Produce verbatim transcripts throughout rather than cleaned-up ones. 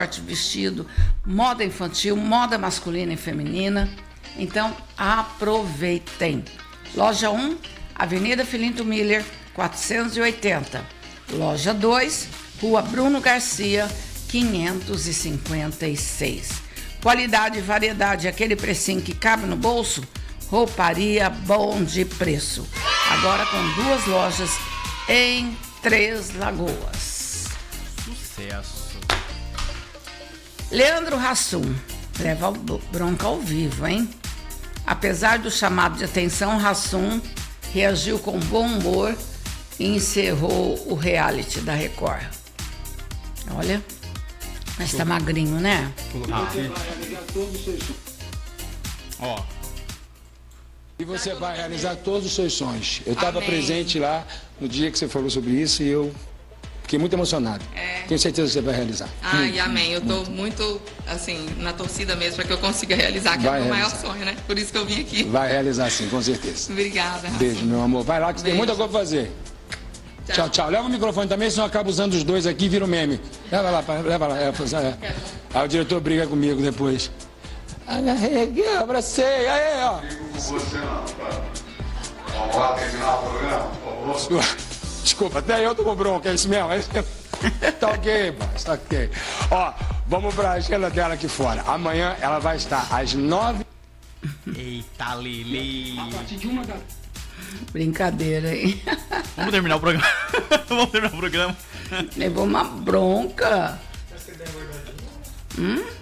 vestido, moda infantil, moda masculina e feminina. Então, aproveitem. Loja um, Avenida Filinto Miller, quatrocentos e oitenta. Loja dois, Rua Bruno Garcia, quinhentos e cinquenta e seis. Qualidade e variedade, aquele precinho que cabe no bolso. Rouparia Bom de Preço. Agora com duas lojas em Três Lagoas. Sucesso. Leandro Hassum leva bronca ao vivo, hein? Apesar do chamado de atenção, Hassum reagiu com bom humor e encerrou o reality da Record. Olha, mas tá magrinho, né? Ó. E você vai realizar todos os seus sonhos. Eu estava presente lá no dia que você falou sobre isso e eu fiquei muito emocionado. É. Tenho certeza que você vai realizar. Ai, muito, amém. Eu tô muito, muito assim, na torcida mesmo para que eu consiga realizar, que vai é o meu realizar. maior sonho, né? Por isso que eu vim aqui. Vai realizar sim, com certeza. Obrigada. Beijo, meu amor. Vai lá que você tem Beijo. muita coisa pra fazer. Tchau. Tchau, tchau. Leva o microfone também, senão eu acabo usando os dois aqui e vira um meme. Leva lá, pai, leva lá. É, é. Aí o diretor briga comigo depois. Arreguei, abracei. Aí, ó. Com você não, tá? Vamos lá terminar o programa, por favor. Desculpa, até eu tô com bronca, é isso mesmo? É isso mesmo? Tá ok, mas tá ok. Ó, vamos pra agenda dela aqui fora. Amanhã ela vai estar às nove. Eita, Lili. A partir de uma da. Brincadeira, hein? Vamos terminar o programa. Vamos terminar o programa. Levou uma bronca. Hum?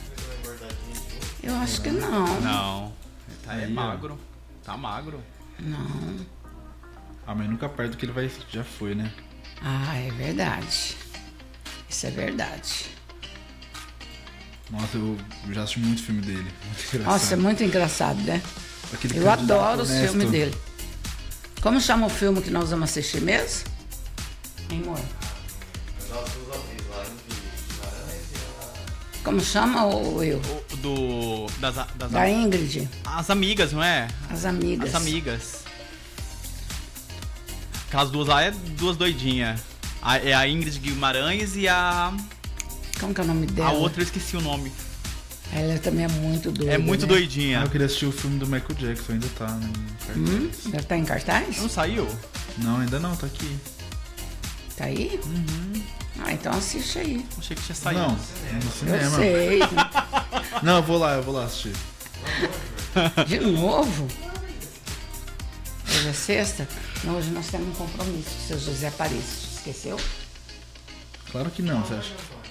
Eu acho que não. Não. Tá é Aí, ó. magro. Tá magro. Não. Ah, mas nunca perto do que ele vai, já foi, né? Ah, é verdade. Isso é verdade. Nossa, eu já assisti muito filme dele. Muito engraçado. Nossa, é muito engraçado, né? Aquele Eu candidato adoro os honesto. filmes dele. Como chama o filme que nós vamos assistir mesmo? Hein, amor? Como chama o eu? O, do. Das, das Da Ingrid, As amigas, não é? As Amigas. As amigas. Aquelas duas lá é duas doidinhas. A- É a Ingrid Guimarães e a. Como que é o nome dela? A outra eu esqueci o nome. Ela também é muito doida. É muito né? Ah, doidinha. eu queria assistir o filme do Michael Jackson, ainda tá no Hum? cartaz. Já tá em cartaz? Não saiu? Não, ainda não, tá aqui. Tá aí? Ah, então assiste aí. Achei que tinha saído. Não, no Eu cinema. sei. Não, eu vou lá, eu vou lá assistir. De novo? Hoje é sexta? Não, hoje nós temos um compromisso com o seu José Paris. Esqueceu? Claro que não, você acha?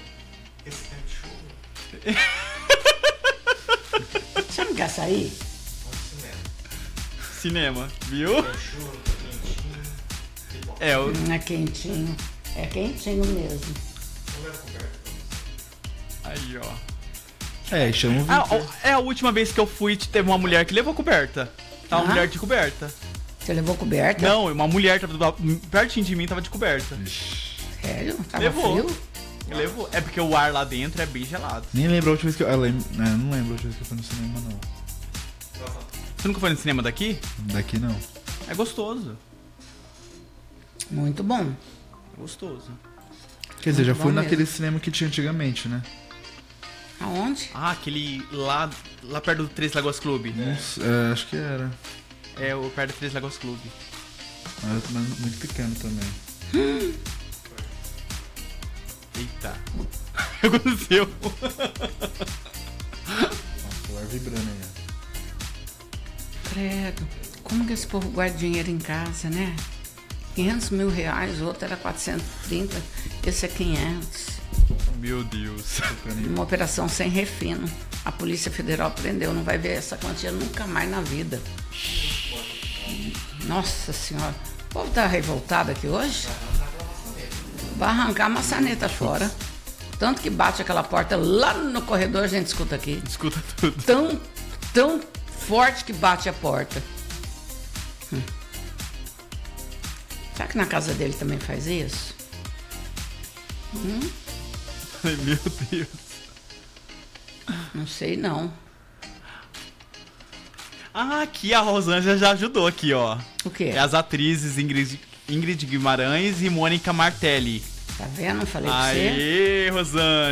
Você não quer sair? Cinema, viu? É, o. Não é quentinho. É quentinho mesmo. Aí, ó. É, chama o Ah, Victor. ó, é a última vez que eu fui, teve uma mulher que levou coberta. Tava uma Ah? mulher de coberta. Você levou coberta? Não, uma mulher tava do- pertinho de mim, tava de coberta. Sério? Tava Levou. frio? Levou. É porque o ar lá dentro é bem gelado. Nem lembro a última vez que eu. Ah, lem... é, não lembro a última vez que eu fui no cinema, não. Você nunca foi no cinema daqui? Daqui não. É gostoso. Muito bom. É gostoso. Quer dizer, já bom fui mesmo. naquele cinema que tinha antigamente, né? Aonde? Ah, aquele lá, lá perto do Três Lagoas Clube. Não sei, é, acho que era. É, o perto do Três Lagoas Clube. Mas mas muito pequeno também. Eita. O que aconteceu? Nossa, o ar vibrando aí. Credo. Como que esse povo guarda dinheiro em casa, né? quinhentos mil reais, o outro era quatrocentos e trinta, esse é quinhentos. Meu Deus. Uma operação sem refino. A Polícia Federal prendeu, não vai ver essa quantia nunca mais na vida. Nossa Senhora. O povo tá revoltado aqui hoje? Vai arrancar a maçaneta fora. Tanto que bate aquela porta lá no corredor, a gente escuta aqui. Escuta tudo. Tão, tão forte que bate a porta. Hum. Será que na casa dele também faz isso? Hum? Ai, meu Deus. Não sei não. Ah, aqui a Rosângela já ajudou aqui, ó. O quê? É as atrizes Ingrid, Ingrid Guimarães e Mônica Martelli. Tá vendo? Falei pra você. Aê, Rosângela.